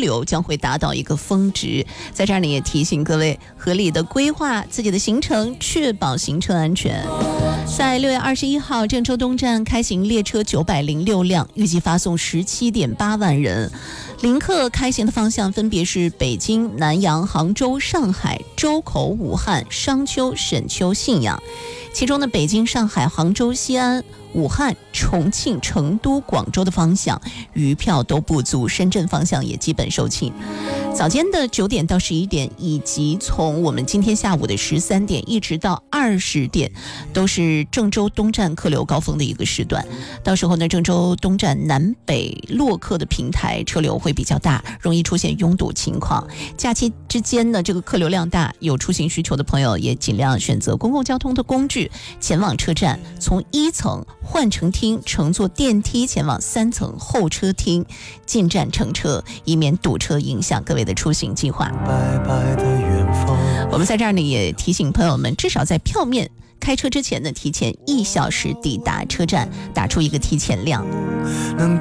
流将会达到一个峰值。在这儿呢，也提醒各位合理的规划自己的行程，确保行程安全。在6月21号，郑州东站开行列车906辆，预计发送17.8万人。临客开行的方向分别是北京、南阳、杭州、上海、周口、武汉、商丘、沈丘、信阳。其中呢，北京、上海、杭州、西安、武汉、重庆、成都、广州的方向余票都不足，深圳方向也基本售罄。早间的9点到11点，以及从我们今天下午的13点一直到20点，都是郑州东站客流高峰的一个时段。到时候呢，郑州东站南北落客的平台车流会比较大，容易出现拥堵情况。假期之间呢，这个客流量大，有出行需求的朋友也尽量选择公共交通的工具前往车站，从1层换乘厅乘坐电梯前往3层候车厅进站乘车，以免堵车影响各位的出行计划。我们在这儿呢也提醒朋友们，至少在票面开车之前呢，提前1小时抵达车站，打出一个提前量。 能